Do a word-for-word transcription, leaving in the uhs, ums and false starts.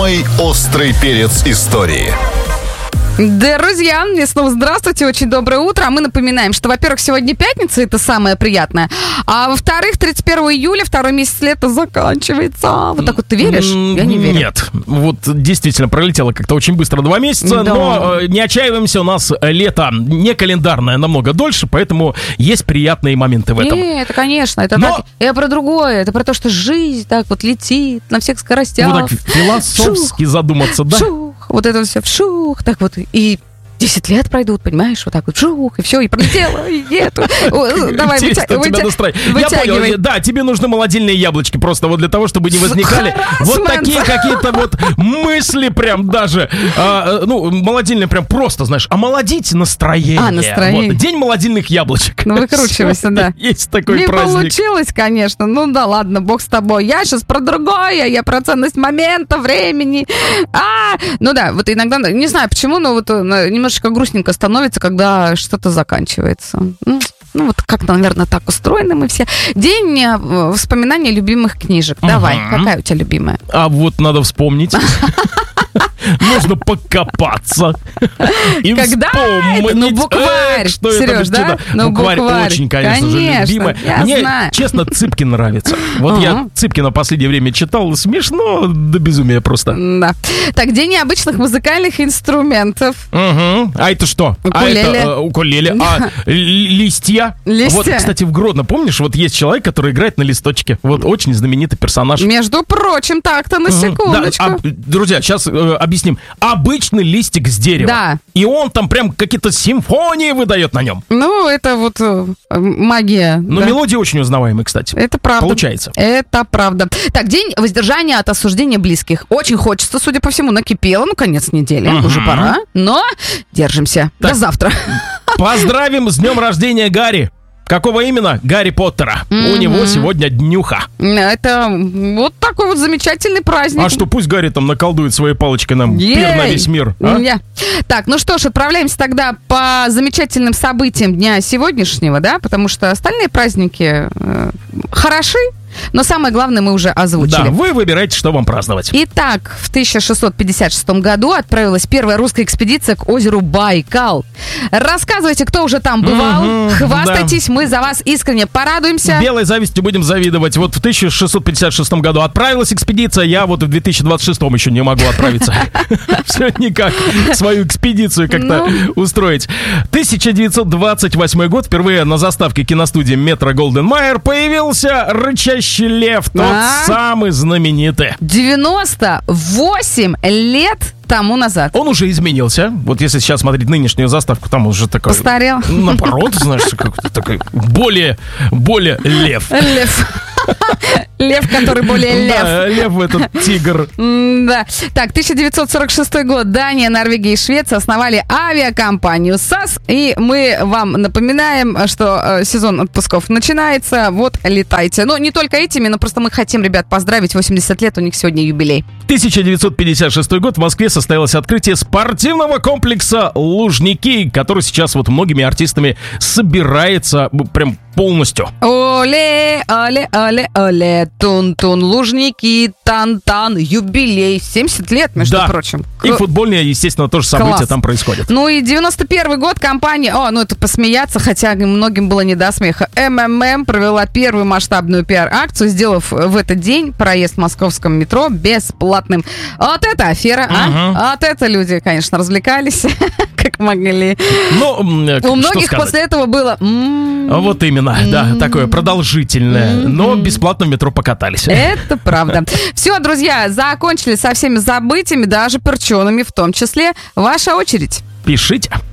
Самый острый перец истории. Друзья, и снова здравствуйте, очень доброе утро. А мы напоминаем, что, во-первых, сегодня пятница, это самое приятное. А во-вторых, тридцать первого июля, второй месяц лета заканчивается. Вот так вот ты веришь? Я не верю. Нет, вот действительно пролетело как-то очень быстро два месяца, Да. но э, не отчаиваемся, у нас лето не календарное, намного дольше, поэтому есть приятные моменты в этом. Нет, это, конечно, это Но- так. Это про другое, это про то, что жизнь так вот летит на всех скоростях. Ну так философски задуматься, да? Вшух, вот это все вшух, так вот, и десять лет пройдут, понимаешь, вот так вот вшух, и все, и пролетело, и нету. О, Давай, Интересно вытя- у тебя вытя- настроение. Я вытягивай. понял, да, тебе нужны молодильные яблочки просто вот для того, чтобы не возникали вот Харассмент. такие какие-то вот мысли прям даже, а, ну, молодильные прям просто, знаешь, омолодить настроение. А, настроение. Вот. День молодильных яблочек. Ну, выкручивайся, да. Есть такой Не праздник. получилось, конечно. Ну да ладно, бог с тобой. Я сейчас про другое, я про ценность момента, времени. А, ну да, вот иногда, не знаю почему, но вот э, немножечко грустненько становится, когда что-то заканчивается. Ну, ну вот как-то, наверное, так устроены мы все. День э, вспоминания любимых книжек. Давай, Мгм. какая у тебя любимая? А вот надо вспомнить. Нужно покопаться и Когда вспомнить. это? Ну, букварь, Эх, что это Серёж, за да? чудо. Ну, Букварь букварь. очень, конечно же, Конечно, любимая. я Мне, знаю. честно, Цыпкин нравится. Вот Ага. я Цыпкина в последнее время читал, смешно до безумия просто. Да. Так, день необычных музыкальных инструментов. Угу. А это что? Укулеле. А это э, укулеле. А л- листья? Листья? Вот, кстати, в Гродно, помнишь, вот есть человек, который играет на листочке. Вот очень знаменитый персонаж. Между прочим, так-то на Мгм. секундочку. Да, а, друзья, сейчас э, объясним. Обычный листик с дерева. Да. И он там прям какие-то симфонии выдает на нем. Ну, это вот э, магия. Но да. мелодия очень узнаваемая, кстати. Это правда. Получается. Это правда. Так, день воздержания от осуждения близких. Очень хочется, судя по всему, накипело. Ну, конец недели, Мгм. уже пора. Но держимся. Так. До завтра. Поздравим с днем рождения Гарри. Какого именно? Гарри Поттера. У Мгм. него сегодня днюха. Это вот такой вот замечательный праздник. А что, пусть Гарри там наколдует своей палочкой нам Ей! пир на весь мир. а? Я. Так, ну что ж, отправляемся тогда по замечательным событиям дня сегодняшнего, да, потому что остальные праздники э, хороши, но самое главное мы уже озвучили. Да, вы выбираете, что вам праздновать. Итак, в тысяча шестьсот пятьдесят шестом году отправилась первая русская экспедиция к озеру Байкал. Рассказывайте, кто уже там бывал, Мгм, хвастайтесь, мы за вас искренне порадуемся. Белой завистью будем завидовать. Вот в тысяча шестьсот пятьдесят шестом году отправилась экспедиция, я вот в две тысячи двадцать шестом еще не могу отправиться. Все никак свою экспедицию как-то устроить. тысяча девятьсот двадцать восьмой год. Впервые на заставке киностудии Метро Голден Майер появился рычащий лев, тот А? самый знаменитый. девяносто восемь лет тому назад. Он уже изменился. Вот если сейчас смотреть нынешнюю заставку, там уже такой... Постарел. Наоборот, знаешь, как-то такой более, более лев. Лев. Лев, который более лев. Да, лев этот тигр. М-да. Так, тысяча девятьсот сорок шестой год. Дания, Норвегия и Швеция основали авиакомпанию САС. И мы вам напоминаем, что э, сезон отпусков начинается. Вот, летайте. Но не только этими, но просто мы хотим, ребят, поздравить. восемьдесят лет, у них сегодня юбилей. тысяча девятьсот пятьдесят шестой год. В Москве состоялось открытие спортивного комплекса «Лужники», который сейчас вот многими артистами собирается прям полностью. Оле, оле, оле, оле, тун-тун, Лужники, тан-тан, юбилей. семьдесят лет, между Да. прочим. И футбольное, естественно, тоже событие Класс. там происходит. Ну и девяносто первый год компания, о, ну это посмеяться, хотя многим было не до смеха, эм эм эм провела первую масштабную пиар-акцию, сделав в этот день проезд в московском метро бесплатным. Вот это афера, Мгм. а? Вот это люди, конечно, развлекались, как могли. Ну, м, э, У что многих сказать? после этого было... м, Вот именно, да, такое продолжительное, но бесплатно в метро покатались. Это правда. Все, друзья, закончили со всеми событиями, даже перчеными в том числе. Ваша очередь. Пишите.